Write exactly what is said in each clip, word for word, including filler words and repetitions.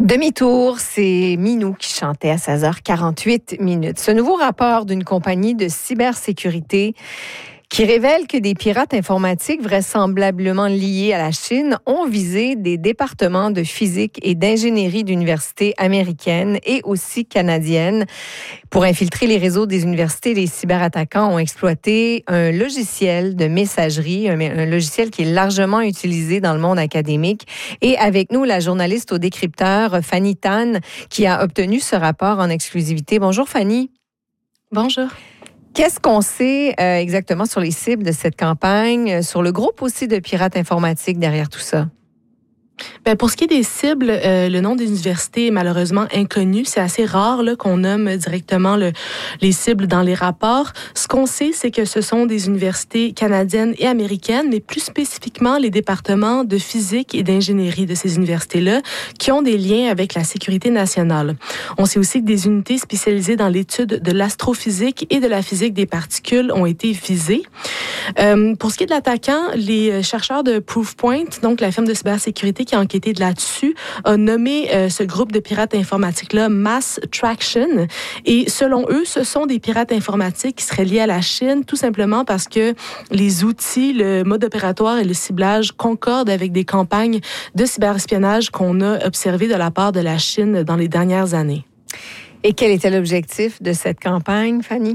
Demi-tour, c'est Minou qui chantait à seize heures quarante-huit minutes. Ce nouveau rapport d'une compagnie de cybersécurité qui révèle que des pirates informatiques vraisemblablement liés à la Chine ont visé des départements de physique et d'ingénierie d'universités américaines et aussi canadiennes. Pour infiltrer les réseaux des universités, les cyberattaquants ont exploité un logiciel de messagerie, un, un logiciel qui est largement utilisé dans le monde académique. Et avec nous, la journaliste au décrypteur, Fanny Tan, qui a obtenu ce rapport en exclusivité. Bonjour Fanny. Bonjour. Qu'est-ce qu'on sait euh, exactement sur les cibles de cette campagne, sur le groupe aussi de pirates informatiques derrière tout ça? Bien, pour ce qui est des cibles, euh, le nom des universités est malheureusement inconnu. C'est assez rare là, qu'on nomme directement le, les cibles dans les rapports. Ce qu'on sait, c'est que ce sont des universités canadiennes et américaines, mais plus spécifiquement les départements de physique et d'ingénierie de ces universités-là, qui ont des liens avec la sécurité nationale. On sait aussi que des unités spécialisées dans l'étude de l'astrophysique et de la physique des particules ont été visées. Euh, pour ce qui est de l'attaquant, les chercheurs de Proofpoint, donc la firme de cybersécurité qui a enquêté de là-dessus, a nommé euh, ce groupe de pirates informatiques-là Mass Traction. Et selon eux, ce sont des pirates informatiques qui seraient liés à la Chine, tout simplement parce que les outils, le mode opératoire et le ciblage concordent avec des campagnes de cyberespionnage qu'on a observées de la part de la Chine dans les dernières années. Et quel était l'objectif de cette campagne, Fanny?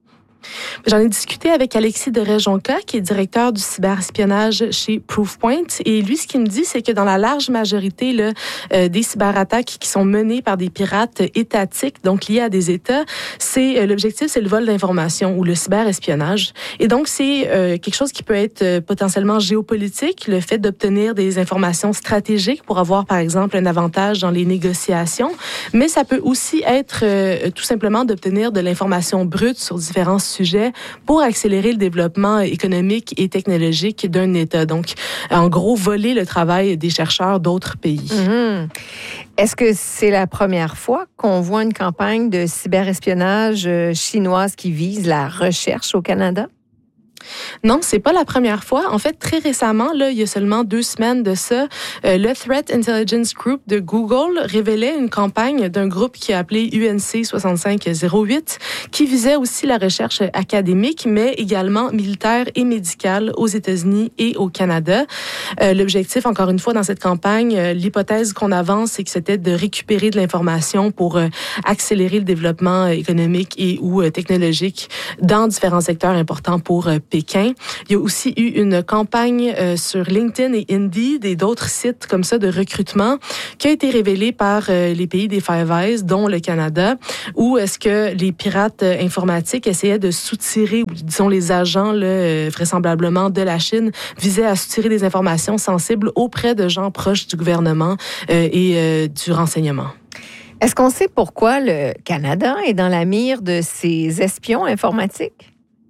J'en ai discuté avec Alexis de Rejonca, qui est directeur du cyberespionnage chez Proofpoint. Et lui, ce qu'il me dit, c'est que dans la large majorité là, euh, des cyberattaques qui sont menées par des pirates étatiques, donc liés à des États, c'est euh, l'objectif, c'est le vol d'informations ou le cyberespionnage. Et donc, c'est euh, quelque chose qui peut être euh, potentiellement géopolitique, le fait d'obtenir des informations stratégiques pour avoir, par exemple, un avantage dans les négociations. Mais ça peut aussi être euh, tout simplement d'obtenir de l'information brute sur différents sujets pour accélérer le développement économique et technologique d'un État. Donc, en gros, voler le travail des chercheurs d'autres pays. Mmh. Est-ce que c'est la première fois qu'on voit une campagne de cyberespionnage chinoise qui vise la recherche au Canada? Non, c'est pas la première fois. En fait, très récemment, là, il y a seulement deux semaines de ça, euh, le Threat Intelligence Group de Google révélait une campagne d'un groupe qui a appelé U N C soixante-cinq zéro huit, qui visait aussi la recherche académique, mais également militaire et médicale aux États-Unis et au Canada. Euh, l'objectif, encore une fois, dans cette campagne, euh, l'hypothèse qu'on avance, c'est que c'était de récupérer de l'information pour euh, accélérer le développement économique et ou euh, technologique dans différents secteurs importants pour euh, Pékin. Il y a aussi eu une campagne euh, sur LinkedIn et Indeed et d'autres sites comme ça de recrutement qui a été révélée par euh, les pays des Five Eyes, dont le Canada, où est-ce que les pirates euh, informatiques essayaient de soutirer, disons les agents là, euh, vraisemblablement de la Chine, visaient à soutirer des informations sensibles auprès de gens proches du gouvernement euh, et euh, du renseignement. Est-ce qu'on sait pourquoi le Canada est dans la mire de ces espions informatiques?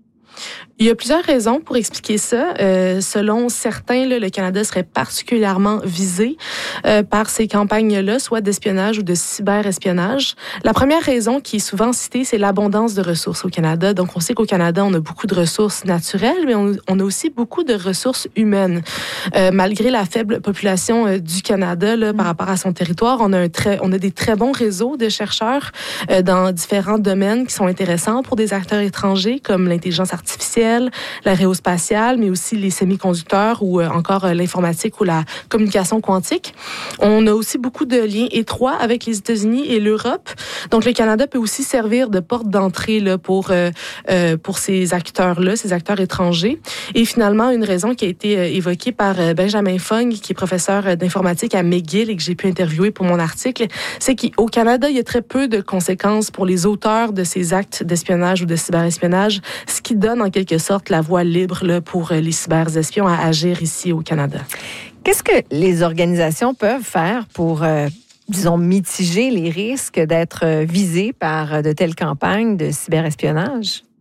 Il y a plusieurs raisons pour expliquer ça. Euh, selon certains, là, le Canada serait particulièrement visé euh, par ces campagnes-là, soit d'espionnage ou de cyberespionnage. La première raison qui est souvent citée, c'est l'abondance de ressources au Canada. Donc, on sait qu'au Canada, on a beaucoup de ressources naturelles, mais on, on a aussi beaucoup de ressources humaines. Euh, malgré la faible population euh, du Canada là, par rapport à son territoire, on a, un très, on a des très bons réseaux de chercheurs euh, dans différents domaines qui sont intéressants pour des acteurs étrangers, comme l'intelligence artificielle, l'aérospatiale, mais aussi les semi-conducteurs ou euh, encore euh, l'informatique ou la communication quantique. On a aussi beaucoup de liens étroits avec les États-Unis et l'Europe. Donc, le Canada peut aussi servir de porte d'entrée là, pour, euh, euh, pour ces acteurs-là, ces acteurs étrangers. Et finalement, une raison qui a été euh, évoquée par euh, Benjamin Fung, qui est professeur d'informatique à McGill et que j'ai pu interviewer pour mon article, c'est qu'au Canada, il y a très peu de conséquences pour les auteurs de ces actes d'espionnage ou de cyberespionnage, ce qui donne en quelque sorte la voie libre là, pour les cyberespions à agir ici au Canada. Qu'est-ce que les organisations peuvent faire pour, euh, disons, mitiger les risques d'être visées par de telles campagnes de cyberespionnage?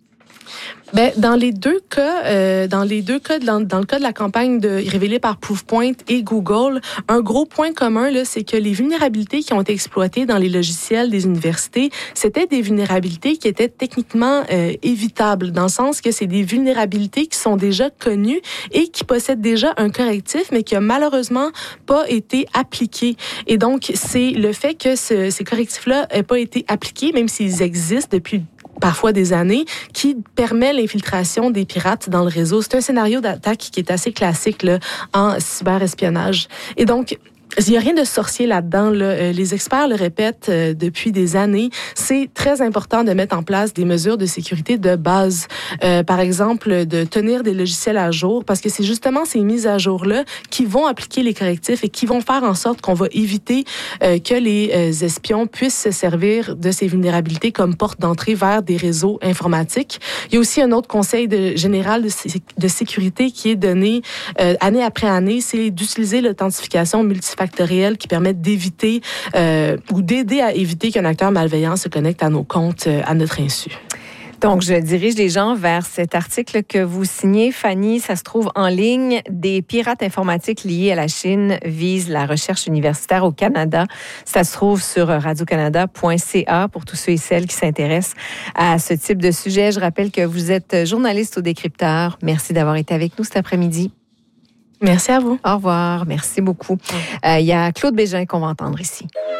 Ben, dans les deux cas, euh, dans les deux cas, dans, dans le cas de la campagne de, révélée par Proofpoint et Google, un gros point commun là, c'est que les vulnérabilités qui ont été exploitées dans les logiciels des universités, c'était des vulnérabilités qui étaient techniquement euh, évitables, dans le sens que c'est des vulnérabilités qui sont déjà connues et qui possèdent déjà un correctif, mais qui a malheureusement pas été appliqué. Et donc, c'est le fait que ce, ces correctifs-là n'aient pas été appliqués, même s'ils existent depuis parfois des années, qui permet l'infiltration des pirates dans le réseau. C'est un scénario d'attaque qui est assez classique là, en cyberespionnage. Et donc, il n'y a rien de sorcier là-dedans. Là. Les experts le répètent euh, depuis des années. C'est très important de mettre en place des mesures de sécurité de base. Euh, par exemple, de tenir des logiciels à jour, parce que c'est justement ces mises à jour-là qui vont appliquer les correctifs et qui vont faire en sorte qu'on va éviter euh, que les euh, espions puissent se servir de ces vulnérabilités comme porte d'entrée vers des réseaux informatiques. Il y a aussi un autre conseil de, général de, sé- de sécurité qui est donné euh, année après année, c'est d'utiliser l'authentification multifactorielle factoriels qui permettent d'éviter euh, ou d'aider à éviter qu'un acteur malveillant se connecte à nos comptes euh, à notre insu. Donc, je dirige les gens vers cet article que vous signez, Fanny. Ça se trouve en ligne. Des pirates informatiques liés à la Chine visent la recherche universitaire au Canada. Ça se trouve sur radio canada point c a pour tous ceux et celles qui s'intéressent à ce type de sujet. Je rappelle que vous êtes journaliste au Décrypteur. Merci d'avoir été avec nous cet après-midi. Merci à vous. Au revoir. Merci beaucoup. Il euh, y a Claude Bégin qu'on va entendre ici.